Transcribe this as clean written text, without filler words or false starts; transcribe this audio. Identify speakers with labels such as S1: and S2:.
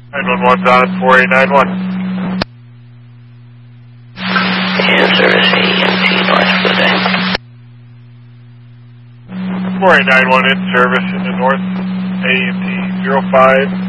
S1: 911's on 4891.
S2: And service AMT north for the day.
S1: 4891 in service in the north, AMT 05.